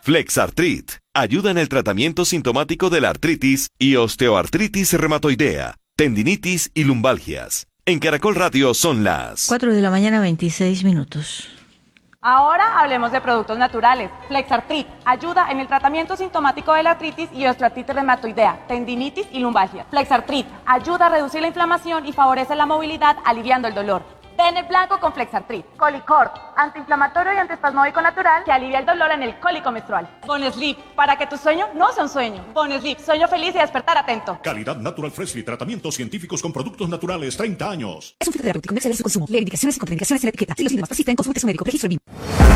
Flexartrit ayuda en el tratamiento sintomático de la artritis y osteoartritis reumatoidea, tendinitis y lumbalgias. En Caracol Radio son las 4 de la mañana, 26 minutos. Ahora hablemos de productos naturales. Flexartrit ayuda en el tratamiento sintomático de la artritis y osteoartritis reumatoidea, tendinitis y lumbalgia. Flexartrit ayuda a reducir la inflamación y favorece la movilidad, aliviando el dolor. Den el blanco con Flexartrit. Colicort, antiinflamatorio y antiespasmódico natural que alivia el dolor en el cólico menstrual. Bonesleep, para que tu sueño no sea un sueño. Bonesleep, sueño feliz y despertar atento. Calidad Natural Freshly, tratamientos científicos con productos naturales, 30 años. Es un fitoterapéutico, no excede su consumo. Lee indicaciones y contraindicaciones en la etiqueta. Si los síntomas persisten, consulte a su médico. Registro BIM.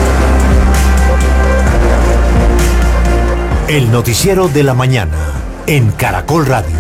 El noticiero de la mañana en Caracol Radio.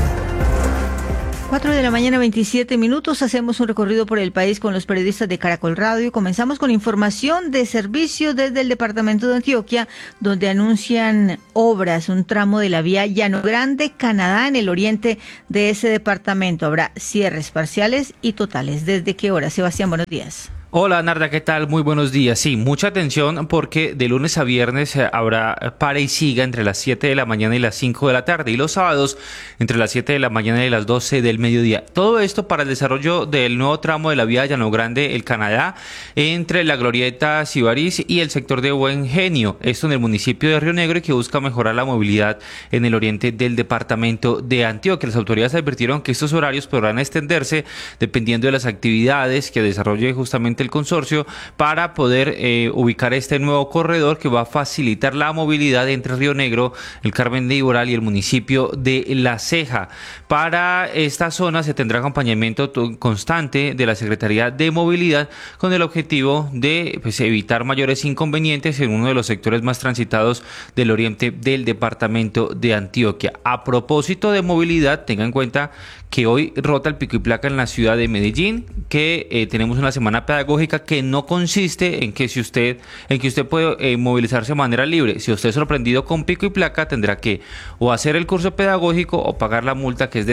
4 de la mañana, 27 minutos. Hacemos un recorrido por el país con los periodistas de Caracol Radio. Comenzamos con información de servicio desde el departamento de Antioquia, donde anuncian obras, un tramo de la vía Llano Grande, Canadá, en el oriente de ese departamento. Habrá cierres parciales y totales. ¿Desde qué hora? Sebastián, buenos días. Hola Narda, ¿qué tal? Muy buenos días. Sí, mucha atención porque de lunes a viernes habrá para y siga entre las 7 de la mañana y las 5 de la tarde y los sábados entre las 7 de la mañana y las 12 del mediodía. Todo esto para el desarrollo del nuevo tramo de la vía Llano Grande, el Canadá, entre la Glorieta Sibarís y el sector de Buen Genio. Esto en el municipio de Río Negro y que busca mejorar la movilidad en el oriente del departamento de Antioquia. Las autoridades advirtieron que estos horarios podrán extenderse dependiendo de las actividades que desarrolle justamente el consorcio para poder ubicar este nuevo corredor que va a facilitar la movilidad entre Río Negro, el Carmen de Iboral y el municipio de La Ceja. Para esta zona se tendrá acompañamiento constante de la Secretaría de Movilidad con el objetivo de evitar mayores inconvenientes en uno de los sectores más transitados del oriente del departamento de Antioquia. A propósito de movilidad, tenga en cuenta que hoy rota el pico y placa en la ciudad de Medellín, que tenemos una semana pedagógica que no consiste en que usted puede movilizarse de manera libre. Si usted es sorprendido con pico y placa, tendrá que o hacer el curso pedagógico o pagar la multa, que es de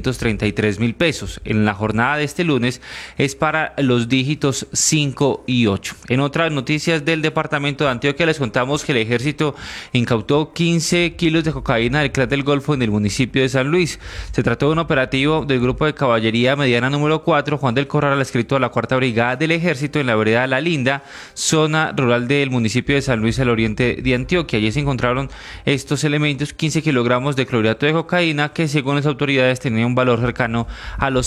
633.000 pesos. En la jornada de este lunes es para los dígitos 5 y 8. En otras noticias del departamento de Antioquia les contamos que el ejército incautó 15 kilos de cocaína del Clan del Golfo en el municipio de San Luis. Se trató de un operativo del grupo de caballería mediana número 4, Juan del Corral, adscrito a la 4ª Brigada del Ejército en la vereda La Linda, zona rural del municipio de San Luis, al oriente de Antioquia. Allí se encontraron estos elementos, 15 kilogramos de clorhidrato de cocaína, que según las autoridades tenía un valor cercano a los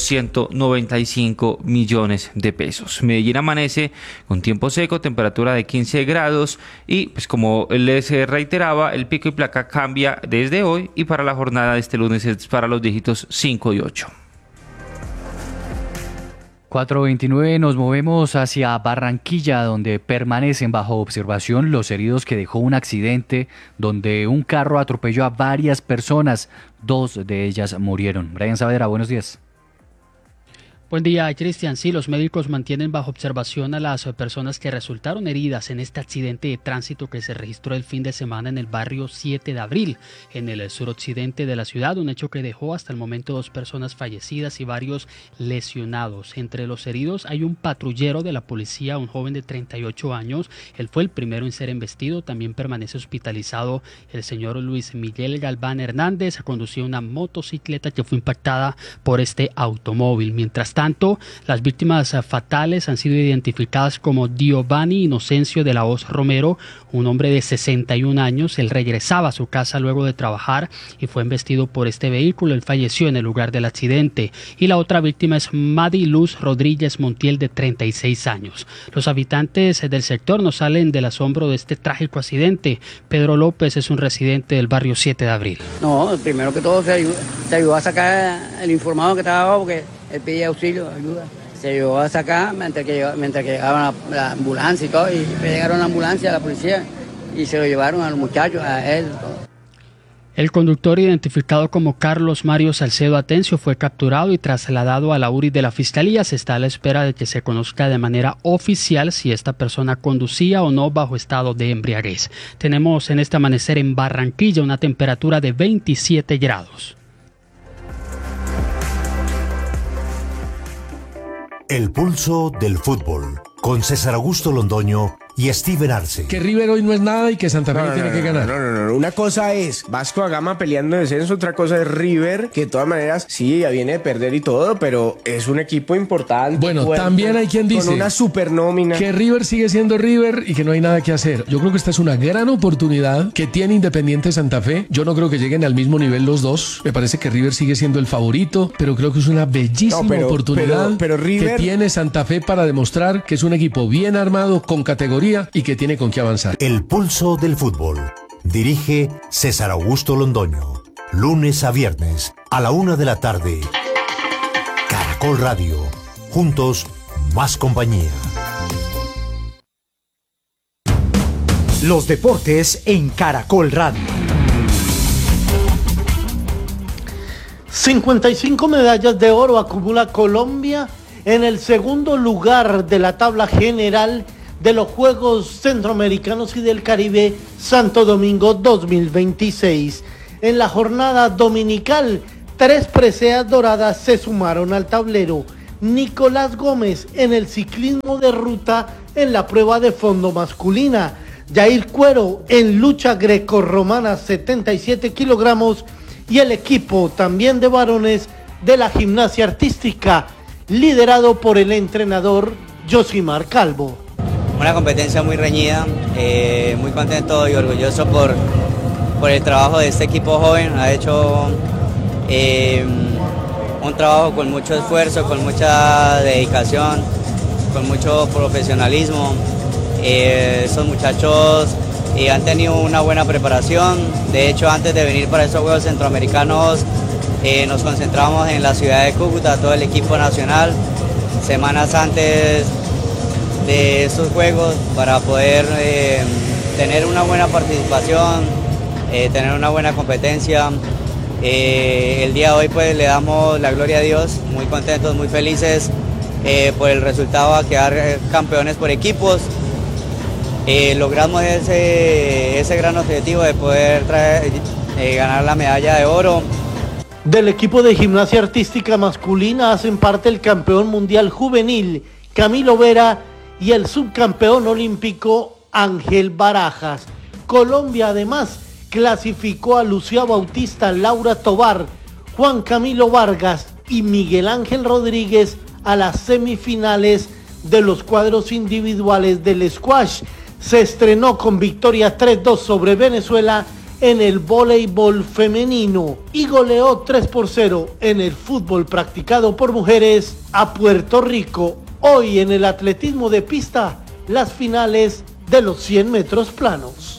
195 millones de pesos. Medellín amanece con tiempo seco, temperatura de 15 grados y pues como les reiteraba, el pico y placa cambia desde hoy y para la jornada de este lunes es para los dígitos 5 y 8. 4:29 nos movemos hacia Barranquilla, donde permanecen bajo observación los heridos que dejó un accidente donde un carro atropelló a varias personas. 2 de ellas murieron. Brian Saavedra, buenos días. Buen día, Cristian. Sí, los médicos mantienen bajo observación a las personas que resultaron heridas en este accidente de tránsito que se registró el fin de semana en el barrio 7 de abril, en el suroccidente de la ciudad, un hecho que dejó hasta el momento 2 personas fallecidas y varios lesionados. Entre los heridos hay un patrullero de la policía, un joven de 38 años. Él fue el primero en ser embestido. También permanece hospitalizado el señor Luis Miguel Galván Hernández. Conducía una motocicleta que fue impactada por este automóvil. Mientras tanto, las víctimas fatales han sido identificadas como Giovanni Inocencio de la Hoz Romero, un hombre de 61 años. Él regresaba a su casa luego de trabajar y fue embestido por este vehículo. Él falleció en el lugar del accidente. Y la otra víctima es Madi Luz Rodríguez Montiel, de 36 años. Los habitantes del sector no salen del asombro de este trágico accidente. Pedro López es un residente del barrio 7 de abril. No, primero que todo se ayudó a sacar el informado que estaba abajo, porque él pedía auxilio, ayuda. Se ayudó a sacar mientras que llegaba la ambulancia y todo, y llegaron la ambulancia, la policía, y se lo llevaron a los muchachos, a él, todo. El conductor, identificado como Carlos Mario Salcedo Atencio, fue capturado y trasladado a la URI de la Fiscalía. Se está a la espera de que se conozca de manera oficial si esta persona conducía o no bajo estado de embriaguez. Tenemos en este amanecer en Barranquilla una temperatura de 27 grados. El pulso del fútbol, con César Augusto Londoño y Steven Arce. Que River hoy no es nada y que Santa Fe tiene que ganar. No. Una cosa es Vasco da Gama peleando en descenso, otra cosa es River, que de todas maneras sí, ya viene de perder y todo, pero es un equipo importante. Bueno, fuerte, también hay quien dice con una super nómina. Que River sigue siendo River y que no hay nada que hacer. Yo creo que esta es una gran oportunidad que tiene Independiente Santa Fe. Yo no creo que lleguen al mismo nivel los dos. Me parece que River sigue siendo el favorito, pero creo que es una bellísima oportunidad pero River... que tiene Santa Fe para demostrar que es un equipo bien armado, con categoría y que tiene con qué avanzar. El pulso del fútbol. Dirige César Augusto Londoño. Lunes a viernes a la 1 de la tarde. Caracol Radio. Juntos, más compañía. Los deportes en Caracol Radio. 55 medallas de oro acumula Colombia en el segundo lugar de la tabla general de los Juegos Centroamericanos y del Caribe Santo Domingo 2026. En la jornada dominical, 3 preseas doradas se sumaron al tablero. Nicolás Gómez en el ciclismo de ruta en la prueba de fondo masculina. Jair Cuero en lucha grecorromana 77 kilogramos y el equipo también de varones de la gimnasia artística liderado por el entrenador Josimar Calvo. Una competencia muy reñida, muy contento y orgulloso por el trabajo de este equipo joven. Ha hecho un trabajo con mucho esfuerzo, con mucha dedicación, con mucho profesionalismo. Estos muchachos han tenido una buena preparación. De hecho, antes de venir para estos Juegos Centroamericanos nos concentramos en la ciudad de Cúcuta, todo el equipo nacional, semanas antes de estos Juegos para poder tener una buena participación, tener una buena competencia. El día de hoy pues le damos la gloria a Dios, muy contentos, muy felices por el resultado, a quedar campeones por equipos. Logramos ese gran objetivo de poder ganar la medalla de oro. Del equipo de gimnasia artística masculina hacen parte el campeón mundial juvenil Camilo Vera y el subcampeón olímpico Ángel Barajas. Colombia además clasificó a Lucía Bautista, Laura Tobar, Juan Camilo Vargas y Miguel Ángel Rodríguez a las semifinales de los cuadros individuales del squash. Se estrenó con victoria 3-2 sobre Venezuela en el voleibol femenino y goleó 3-0 en el fútbol practicado por mujeres a Puerto Rico. Hoy en el atletismo de pista, las finales de los 100 metros planos.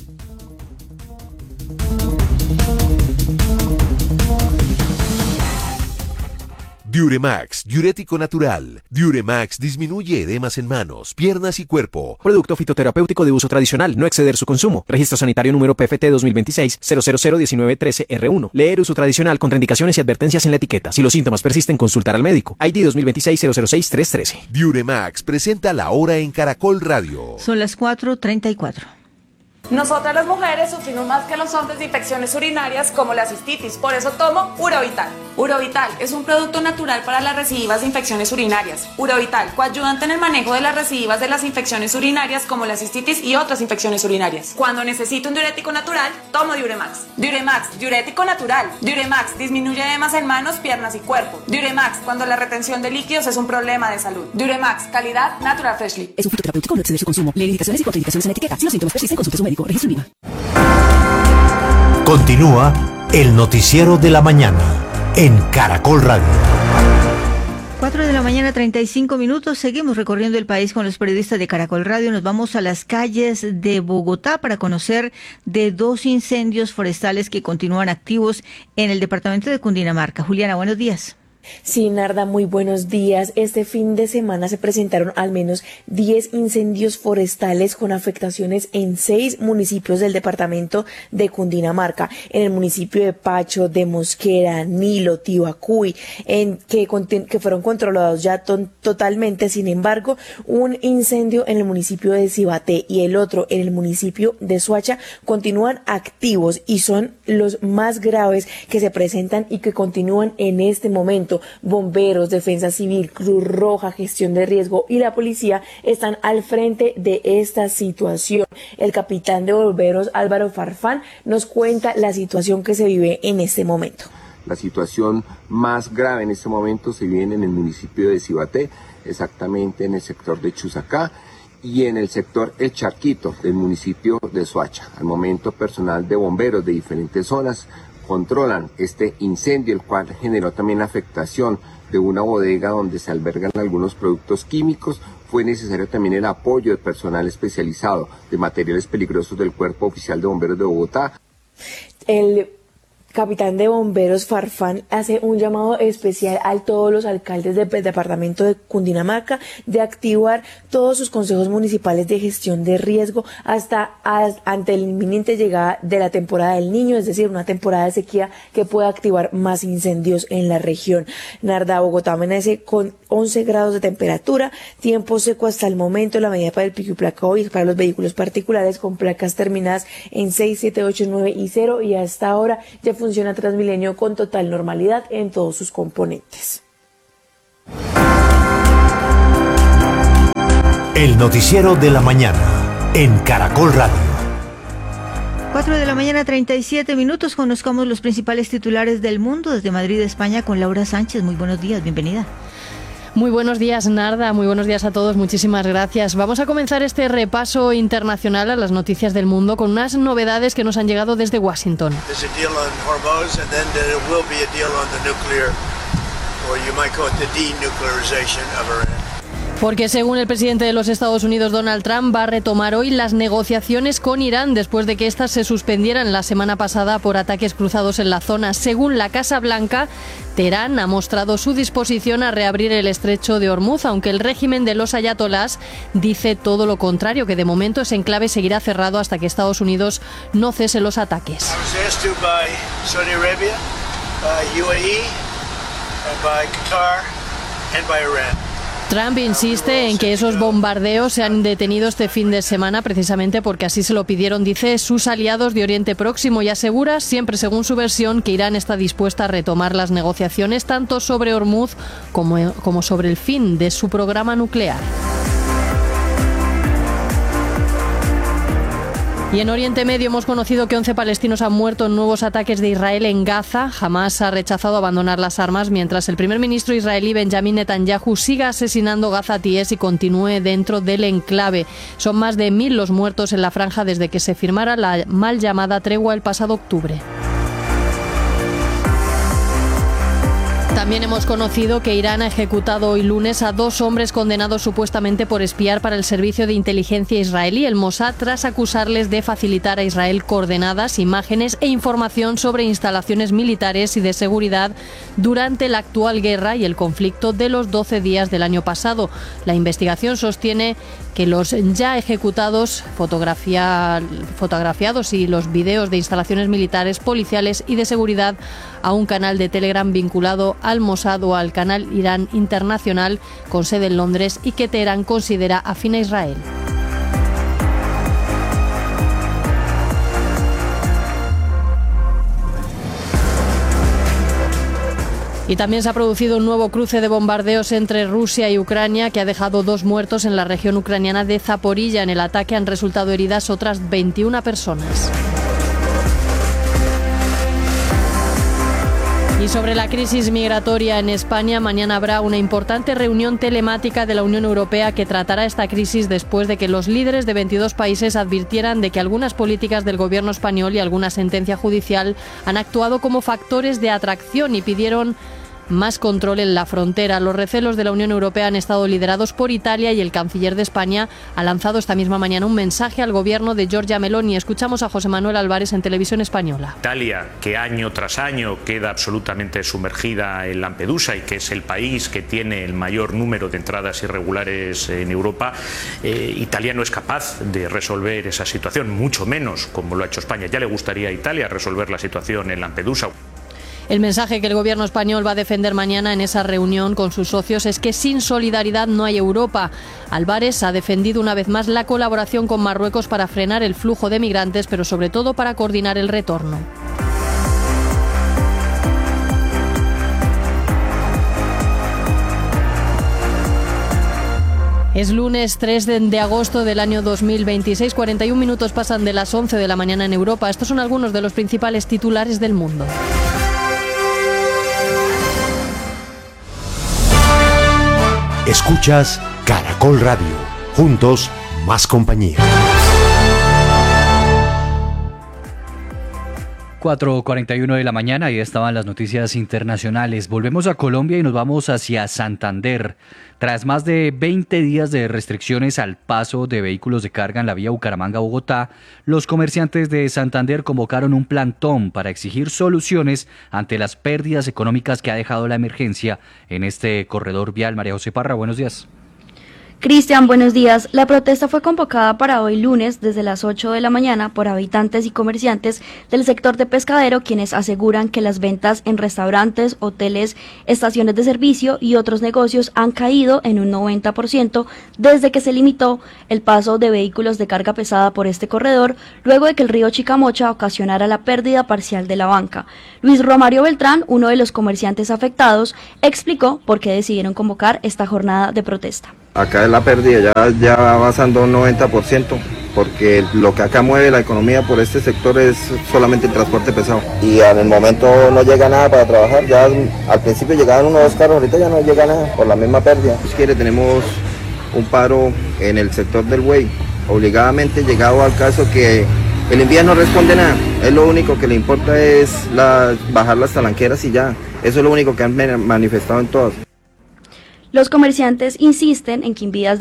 Diuremax, diurético natural. Diuremax disminuye edemas en manos, piernas y cuerpo. Producto fitoterapéutico de uso tradicional, no exceder su consumo. Registro sanitario número PFT 2026-0001913-R1. Leer uso tradicional, contraindicaciones y advertencias en la etiqueta. Si los síntomas persisten, consultar al médico. ID 2026-006-313. Diuremax presenta la hora en Caracol Radio. Son las 4:34. Nosotras las mujeres sufrimos más que los hombres de infecciones urinarias como la cistitis, por eso tomo Urovital. Urovital es un producto natural para las recidivas de infecciones urinarias. Urovital, coayudante en el manejo de las recidivas de las infecciones urinarias como la cistitis y otras infecciones urinarias. Cuando necesito un diurético natural, tomo Diuremax. Diuremax, diurético natural. Diuremax disminuye edemas en manos, piernas y cuerpo. Diuremax, cuando la retención de líquidos es un problema de salud. Diuremax, calidad Natural Freshly. Es un fitoterapéutico, no exceder su consumo. Lee indicaciones y contraindicaciones en la etiqueta. Si los síntomas persisten, consulte a su médico. Registro INVIMA. Continúa el noticiero de la mañana en Caracol Radio. 4:35 a.m. Seguimos recorriendo el país con los periodistas de Caracol Radio. Nos vamos a las calles de Bogotá para conocer de 2 incendios forestales que continúan activos en el departamento de Cundinamarca. Juliana, buenos días. Sí, Narda, muy buenos días. Este fin de semana se presentaron al menos 10 incendios forestales con afectaciones en 6 municipios del departamento de Cundinamarca, en el municipio de Pacho, de Mosquera, Nilo, Tibacuy, que fueron controlados ya totalmente. Sin embargo, un incendio en el municipio de Cibaté y el otro en el municipio de Soacha continúan activos y son los más graves que se presentan y que continúan en este momento. momento bomberos, defensa civil, Cruz Roja, gestión de riesgo y la policía están al frente de esta situación. El capitán de bomberos Álvaro Farfán nos cuenta la situación que se vive en este momento. La situación más grave en este momento se vive en el municipio de Cibaté, exactamente en el sector de Chusacá y en el sector El Charquito del municipio de Soacha. Al momento, personal de bomberos de diferentes zonas controlan este incendio, el cual generó también la afectación de una bodega donde se albergan algunos productos químicos. Fue necesario también el apoyo de personal especializado de materiales peligrosos del Cuerpo Oficial de Bomberos de Bogotá. El capitán de bomberos Farfán hace un llamado especial a todos los alcaldes del departamento de Cundinamarca de activar todos sus consejos municipales de gestión de riesgo ante la inminente llegada de la temporada del Niño, es decir, una temporada de sequía que pueda activar más incendios en la región. Narda, Bogotá amanece con 11 grados de temperatura, tiempo seco hasta el momento. La medida para el pico y placa hoy es para los vehículos particulares con placas terminadas en 6, 7, 8, 9 y 0, y hasta ahora ya funciona Transmilenio con total normalidad en todos sus componentes. El noticiero de la mañana en Caracol Radio. 4 de la mañana, 37 minutos. Conozcamos los principales titulares del mundo desde Madrid, España, con Laura Sánchez. Muy buenos días, bienvenida. Muy buenos días, Narda. Muy buenos días a todos. Muchísimas gracias. Vamos a comenzar este repaso internacional a las noticias del mundo con unas novedades que nos han llegado desde Washington. Porque según el presidente de los Estados Unidos, Donald Trump, va a retomar hoy las negociaciones con Irán después de que éstas se suspendieran la semana pasada por ataques cruzados en la zona. Según la Casa Blanca, Teherán ha mostrado su disposición a reabrir el estrecho de Hormuz, aunque el régimen de los ayatolás dice todo lo contrario, que de momento ese enclave seguirá cerrado hasta que Estados Unidos no cese los ataques. Trump insiste en que esos bombardeos se han detenido este fin de semana precisamente porque así se lo pidieron, dice, sus aliados de Oriente Próximo, y asegura, siempre según su versión, que Irán está dispuesta a retomar las negociaciones tanto sobre Hormuz como sobre el fin de su programa nuclear. Y en Oriente Medio hemos conocido que 11 palestinos han muerto en nuevos ataques de Israel en Gaza. Hamás ha rechazado abandonar las armas mientras el primer ministro israelí Benjamin Netanyahu siga asesinando gazatíes y continúe dentro del enclave. Son más de 1000 los muertos en la franja desde que se firmara la mal llamada tregua el pasado octubre. También hemos conocido que Irán ha ejecutado hoy lunes a 2 hombres condenados supuestamente por espiar para el servicio de inteligencia israelí, el Mossad, tras acusarles de facilitar a Israel coordenadas, imágenes e información sobre instalaciones militares y de seguridad durante la actual guerra y el conflicto de los 12 días del año pasado. La investigación sostiene que los ya ejecutados, fotografiados y los videos de instalaciones militares, policiales y de seguridad a un canal de Telegram vinculado al Mossad o al canal Irán Internacional con sede en Londres y que Teherán considera afín a Israel. Y también se ha producido un nuevo cruce de bombardeos entre Rusia y Ucrania que ha dejado 2 muertos en la región ucraniana de Zaporilla. En el ataque han resultado heridas otras 21 personas. Y sobre la crisis migratoria en España, mañana habrá una importante reunión telemática de la Unión Europea que tratará esta crisis después de que los líderes de 22 países advirtieran de que algunas políticas del gobierno español y alguna sentencia judicial han actuado como factores de atracción y pidieron más control en la frontera. Los recelos de la Unión Europea han estado liderados por Italia y el canciller de España ha lanzado esta misma mañana un mensaje al gobierno de Giorgia Meloni. Escuchamos a José Manuel Álvarez en Televisión Española. Italia, que año tras año queda absolutamente sumergida en Lampedusa y que es el país que tiene el mayor número de entradas irregulares en Europa, Italia no es capaz de resolver esa situación, mucho menos como lo ha hecho España. Ya le gustaría a Italia resolver la situación en Lampedusa. El mensaje que el gobierno español va a defender mañana en esa reunión con sus socios es que sin solidaridad no hay Europa. Álvarez ha defendido una vez más la colaboración con Marruecos para frenar el flujo de migrantes, pero sobre todo para coordinar el retorno. Es lunes 3 de agosto del año 2026, 41 minutos pasan de las 11 de la mañana en Europa. Estos son algunos de los principales titulares del mundo. Escuchas Caracol Radio. Juntos, más compañía. 4:41 de la mañana y estaban las noticias internacionales. Volvemos a Colombia y nos vamos hacia Santander. Tras más de 20 días de restricciones al paso de vehículos de carga en la vía Bucaramanga-Bogotá, los comerciantes de Santander convocaron un plantón para exigir soluciones ante las pérdidas económicas que ha dejado la emergencia en este corredor vial. María José Parra, buenos días. Cristian, buenos días. La protesta fue convocada para hoy lunes desde las 8 de la mañana por habitantes y comerciantes del sector de Pescadero, quienes aseguran que las ventas en restaurantes, hoteles, estaciones de servicio y otros negocios han caído en un 90% desde que se limitó el paso de vehículos de carga pesada por este corredor, luego de que el río Chicamocha ocasionara la pérdida parcial de la banca. Luis Romario Beltrán, uno de los comerciantes afectados, explicó por qué decidieron convocar esta jornada de protesta. Acá es la pérdida, ya va avanzando un 90%, porque lo que acá mueve la economía por este sector es solamente el transporte pesado. Y en el momento no llega nada para trabajar, ya al principio llegaban 1 o 2 carros, ahorita ya no llega nada por la misma pérdida. Si quiere, tenemos un paro en el sector del buey, obligadamente llegado al caso que el envía no responde nada, es lo único que le importa es bajar las talanqueras y ya, eso es lo único que han manifestado en todas. Los comerciantes insisten en que en vías